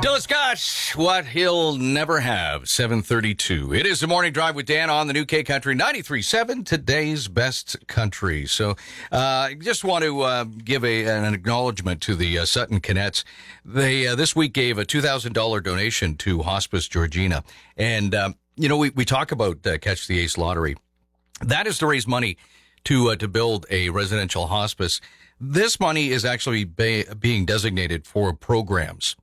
Dylan Scott, what he'll never have, 7:32. It is the Morning Drive with Dan on the new K Country 93.7, today's best country. So I just want to give an acknowledgement to the Sutton Canettes. They this week gave a $2,000 donation to Hospice Georgina. And, we talk about Catch the Ace Lottery. That is to raise money to build a residential hospice. This money is actually being designated for programs.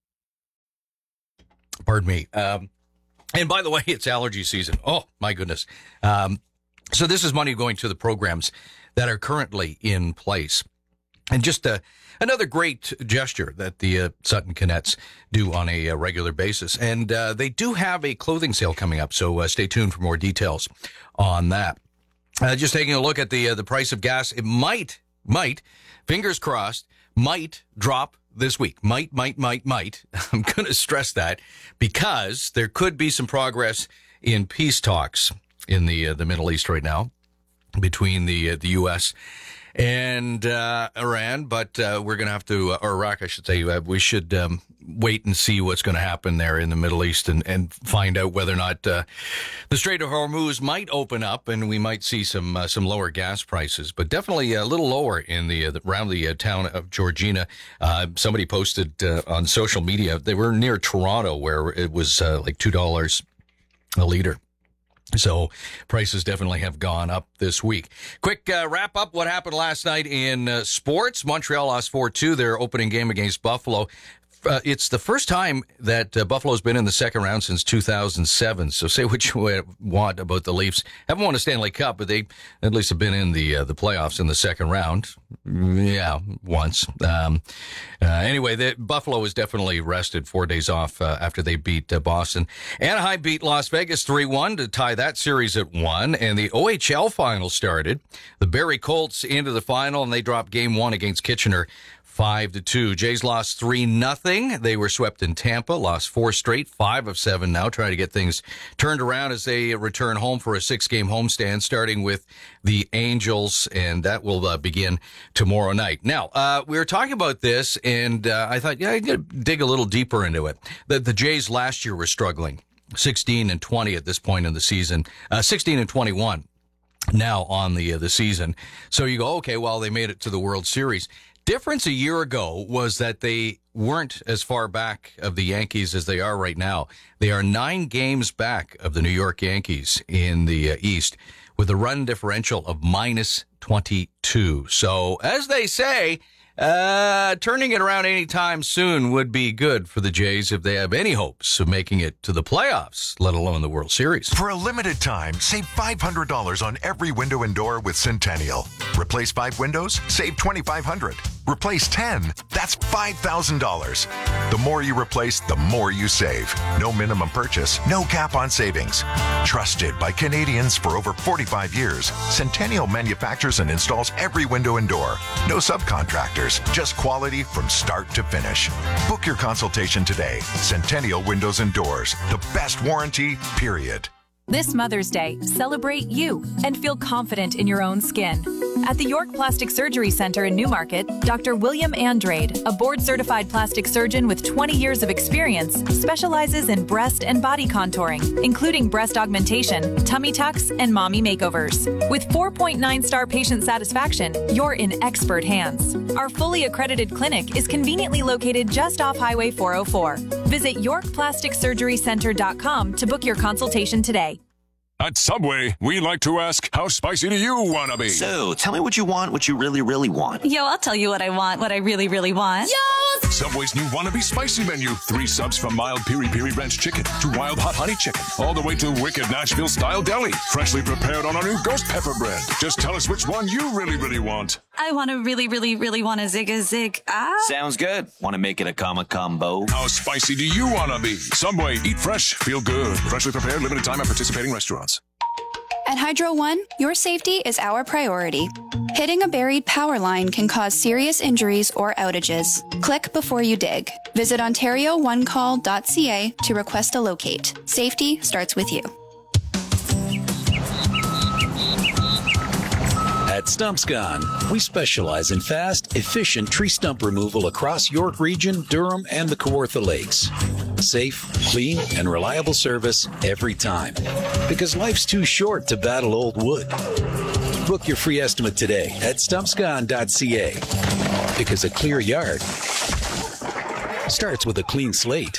Pardon me. And by the way, it's allergy season. Oh, my goodness. So this is money going to the programs that are currently in place. And just another great gesture that the Sutton Canettes do on a regular basis. And they do have a clothing sale coming up, so stay tuned for more details on that. Just taking a look at the price of gas, it might, fingers crossed, might drop this week. Might. I'm going to stress that because there could be some progress in peace talks in the Middle East right now between the U.S. and Iran, but we're going to have to, or Iraq, I should say, we should wait and see what's going to happen there in the Middle East and find out whether or not the Strait of Hormuz might open up and we might see some lower gas prices, but definitely a little lower in around the town of Georgina. Somebody posted on social media, they were near Toronto where it was like $2 a liter. So prices definitely have gone up this week. Quick wrap up what happened last night in sports. Montreal lost 4-2 their opening game against Buffalo. It's the first time that Buffalo's been in the second round since 2007. So say what you want about the Leafs. Haven't won a Stanley Cup, but they at least have been in the playoffs in the second round. Yeah, once. Anyway, Buffalo was definitely rested 4 days off after they beat Boston. Anaheim beat Las Vegas 3-1 to tie that series at 1. And the OHL final started. The Barrie Colts into the final, and they dropped game 1 against Kitchener 5-2. Jays lost 3-0. They were swept in Tampa, lost 4 straight, 5 of 7 now, trying to get things turned around as they return home for a 6-game homestand, starting with the Angels, and that will begin tomorrow night. Now, we were talking about this, and I thought, I'd dig a little deeper into it. The Jays last year were struggling, 16-20 at this point in the season, 16-21 now on the season. So you go, okay, well, they made it to the World Series. Difference a year ago was that they weren't as far back of the Yankees as they are right now. They are 9 games back of the New York Yankees in the East with a run differential of -22. So, as they say, turning it around anytime soon would be good for the Jays if they have any hopes of making it to the playoffs, let alone the World Series. For a limited time, save $500 on every window and door with Centennial. Replace 5 windows, save $2,500. Replace 10, that's $5,000. The more you replace, the more you save. No minimum purchase, no cap on savings. Trusted by Canadians for over 45 years, Centennial manufactures and installs every window and door. No subcontractors, just quality from start to finish. Book your consultation today. Centennial Windows and Doors, the best warranty, period. This Mother's Day, celebrate you and feel confident in your own skin. At the York Plastic Surgery Center in Newmarket, Dr. William Andrade, a board-certified plastic surgeon with 20 years of experience, specializes in breast and body contouring, including breast augmentation, tummy tucks, and mommy makeovers. With 4.9-star patient satisfaction, you're in expert hands. Our fully accredited clinic is conveniently located just off Highway 404. Visit YorkPlasticSurgeryCenter.com to book your consultation today. At Subway, we like to ask, how spicy do you want to be? So, tell me what you want, what you really, really want. Yo, I'll tell you what I want, what I really, really want. Yo! Subway's new Wannabe Spicy Menu. 3 subs from mild piri-piri ranch chicken to wild hot honey chicken, all the way to wicked Nashville-style deli. Freshly prepared on our new ghost pepper bread. Just tell us which one you really, really want. I want to really, really, really want a zig. Sounds good. Want to make it a combo? How spicy do you want to be? Subway, eat fresh, feel good. Freshly prepared, limited time at participating restaurants. At Hydro One, your safety is our priority. Hitting a buried power line can cause serious injuries or outages. Click before you dig. Visit OntarioOneCall.ca to request a locate. Safety starts with you. At StumpsGone, we specialize in fast, efficient tree stump removal across York Region, Durham, and the Kawartha Lakes. Safe, clean, and reliable service every time. Because life's too short to battle old wood. Book your free estimate today at stumpsgone.ca. Because a clear yard starts with a clean slate.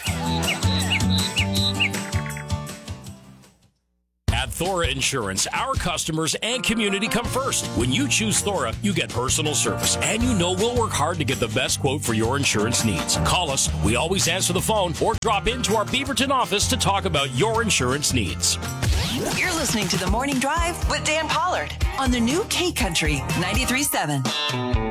At Thora Insurance, our customers and community come first. When you choose Thora, you get personal service, and you know we'll work hard to get the best quote for your insurance needs. Call us. We always answer the phone, or drop into our Beaverton office to talk about your insurance needs. You're listening to The Morning Drive with Dan Pollard on the new K Country 93.7.